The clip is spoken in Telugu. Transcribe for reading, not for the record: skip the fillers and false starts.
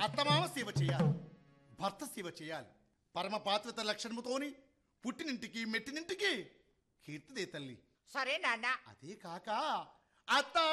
అత్తమామ సేవ చేయాలి, భర్త సేవ చేయాలి. పరమ పాత్విత లక్షణముతోని పుట్టినింటికి మెట్టినింటికి కీర్తిదే తల్లి. సరే నాన్న. అదే కాక అత్త